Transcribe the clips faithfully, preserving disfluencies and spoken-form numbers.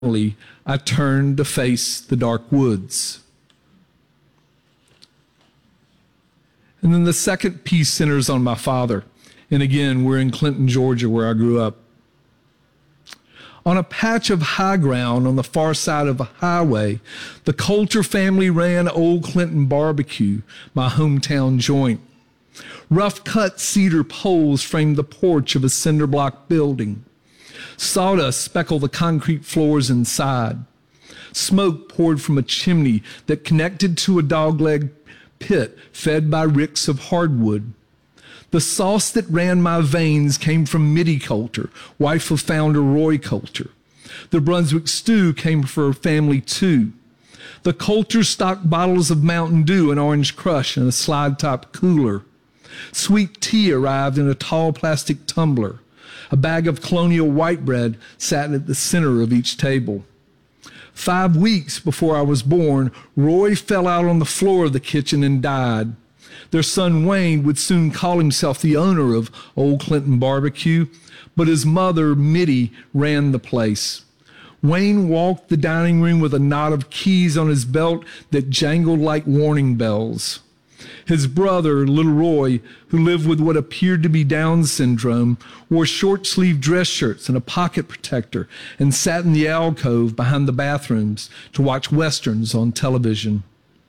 I turned to face the dark woods. And then the second piece centers on my father. And again, we're in Clinton, Georgia, where I grew up. On a patch of high ground on the far side of a highway, the Coulter family ran Old Clinton Barbecue, my hometown joint. Rough-cut cedar poles framed the porch of a cinder block building. Sawdust speckled the concrete floors inside. Smoke poured from a chimney that connected to a dogleg pit fed by ricks of hardwood. The sauce that ran my veins came from Mittie Coulter, wife of founder Roy Coulter. The Brunswick stew came from her family too. The Coulters stocked bottles of Mountain Dew and Orange Crush in a slide-top cooler. Sweet tea arrived in a tall plastic tumbler. A bag of colonial white bread sat at the center of each table. Five weeks before I was born, Roy fell out on the floor of the kitchen and died. Their son Wayne would soon call himself the owner of Old Clinton Barbecue, but his mother, Mittie, ran the place. Wayne walked the dining room with a knot of keys on his belt that jangled like warning bells. His brother, little Roy, who lived with what appeared to be Down syndrome, wore short-sleeved dress shirts and a pocket protector and sat in the alcove behind the bathrooms to watch westerns on television.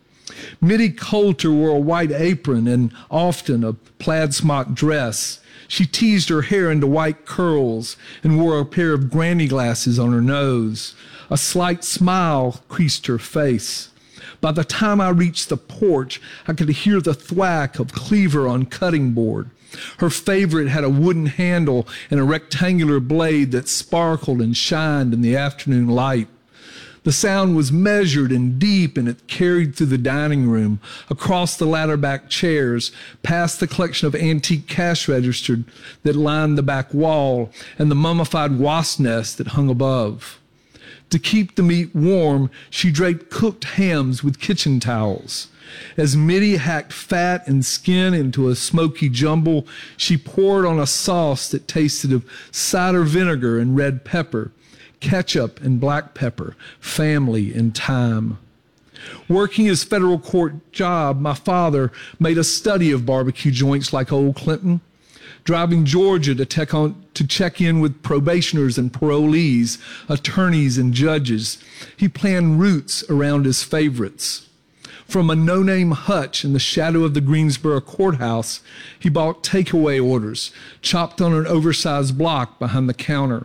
Mittie Coulter wore a white apron and often a plaid smock dress. She teased her hair into white curls and wore a pair of granny glasses on her nose. A slight smile creased her face. By the time I reached the porch, I could hear the thwack of cleaver on cutting board. Her favorite had a wooden handle and a rectangular blade that sparkled and shined in the afternoon light. The sound was measured and deep, and it carried through the dining room, across the ladder-back chairs, past the collection of antique cash registers that lined the back wall, and the mummified wasp nest that hung above. To keep the meat warm, she draped cooked hams with kitchen towels. As Mittie hacked fat and skin into a smoky jumble, she poured on a sauce that tasted of cider vinegar and red pepper, ketchup and black pepper, family and thyme. Working his federal court job, my father made a study of barbecue joints like Old Clinton. Driving Georgia to, tech on, to check in with probationers and parolees, attorneys and judges, he planned routes around his favorites. From a no-name hutch in the shadow of the Greensboro courthouse, he bought takeaway orders, chopped on an oversized block behind the counter.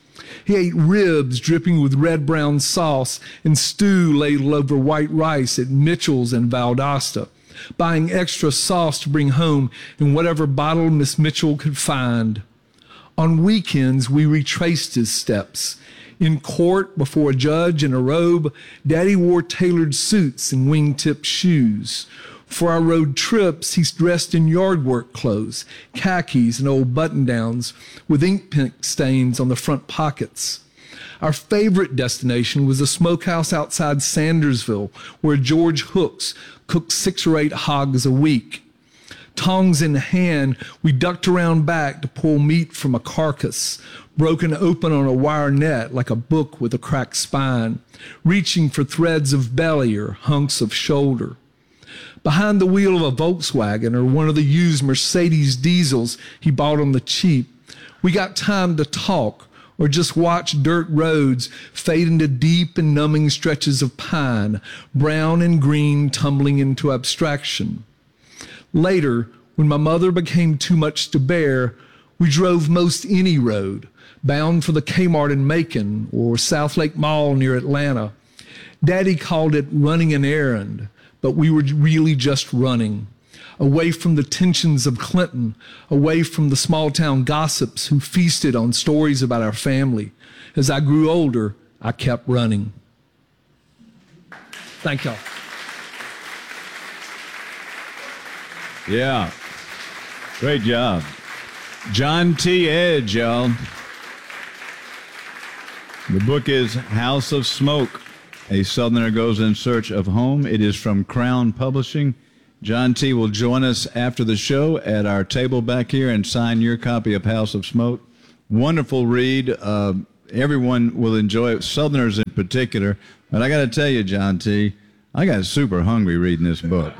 He ate ribs dripping with red-brown sauce and stew ladled over white rice at Mitchell's and Valdosta, buying extra sauce to bring home in whatever bottle Miss Mitchell could find. On weekends, we retraced his steps. In court, before a judge in a robe, Daddy wore tailored suits and wingtip shoes. For our road trips, he's dressed in yard work clothes, khakis and old button-downs with ink pen stains on the front pockets. Our favorite destination was a smokehouse outside Sandersville, where George Hooks cooked six or eight hogs a week. Tongs in hand, we ducked around back to pull meat from a carcass, broken open on a wire net like a book with a cracked spine, reaching for threads of belly or hunks of shoulder. Behind the wheel of a Volkswagen or one of the used Mercedes diesels he bought on the cheap, we got time to talk or just watch dirt roads fade into deep and numbing stretches of pine, brown and green tumbling into abstraction. Later, when my mother became too much to bear, we drove most any road, bound for the Kmart in Macon or South Lake Mall near Atlanta. Daddy called it running an errand, but we were really just running, away from the tensions of Clinton, away from the small-town gossips who feasted on stories about our family. As I grew older, I kept running. Thank y'all. Yeah, great job. John T. Edge, y'all. The book is House of Smoke, A Southerner Goes in Search of Home. It is from Crown Publishing. John T. will join us after the show at our table back here and sign your copy of House of Smoke. Wonderful read. Uh, everyone will enjoy it, Southerners in particular. But I got to tell you, John T., I got super hungry reading this book.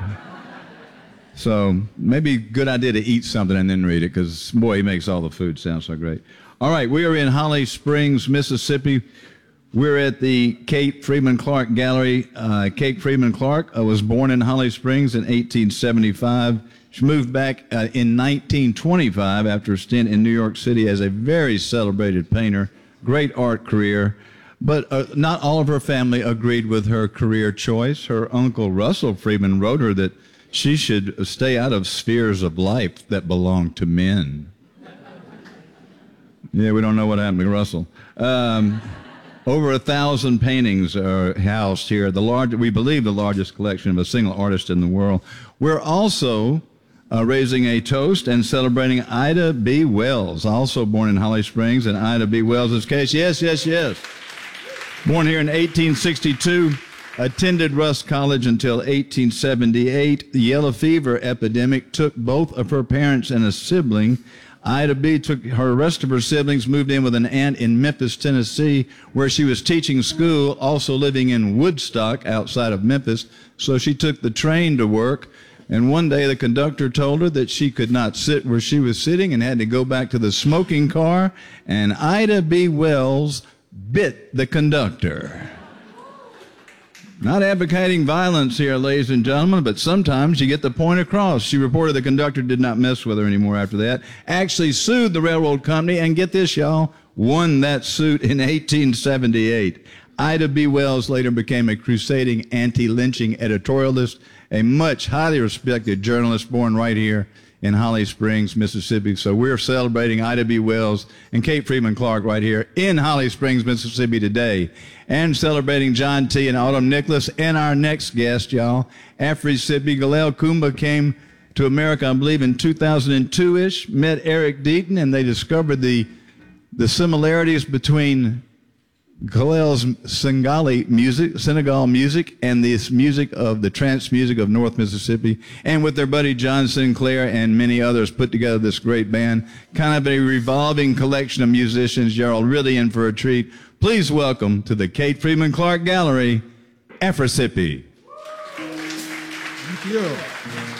So maybe good idea to eat something and then read it, because, boy, he makes all the food sound so great. All right, we are in Holly Springs, Mississippi. We're at the Kate Freeman Clark Gallery. Uh, Kate Freeman Clark uh, was born in Holly Springs in eighteen seventy-five. She moved back uh, in nineteen twenty-five after a stint in New York City as a very celebrated painter. Great art career. But uh, not all of her family agreed with her career choice. Her uncle Russell Freeman wrote her that she should stay out of spheres of life that belong to men. Yeah, we don't know what happened to Russell. Um, over a thousand paintings are housed here. The large, we believe the largest collection of a single artist in the world. We're also uh, raising a toast and celebrating Ida B. Wells, also born in Holly Springs. In Ida B. Wells' case, yes, yes, yes. Born here in eighteen sixty-two, attended Russ College until eighteen seventy-eight. The yellow fever epidemic took both of her parents and a sibling. Ida B. took her rest of her siblings, moved in with an aunt in Memphis, Tennessee, where she was teaching school, also living in Woodstock outside of Memphis. So she took the train to work. And one day the conductor told her that she could not sit where she was sitting and had to go back to the smoking car. And Ida B. Wells bit the conductor. Not advocating violence here, ladies and gentlemen, but sometimes you get the point across. She reported the conductor did not mess with her anymore after that, actually sued the railroad company, and get this, y'all, won that suit in eighteen seventy-eight. Ida B. Wells later became a crusading anti-lynching editorialist, a much highly respected journalist born right here in Holly Springs, Mississippi. So we're celebrating Ida B. Wells and Kate Freeman Clark right here in Holly Springs, Mississippi today. And celebrating John T. and Autumn Nicholas. And our next guest, y'all, Afri-Sipi Galel Kumba came to America, I believe, in two thousand two-ish, met Eric Deaton, and they discovered the, the similarities between Galel's Sengali music, Senegal music, and this music of the trance music of North Mississippi, and with their buddy John Sinclair and many others put together this great band, kind of a revolving collection of musicians. You're all really in for a treat. Please welcome to the Kate Freeman Clark Gallery, Afri-Sipi. Thank you.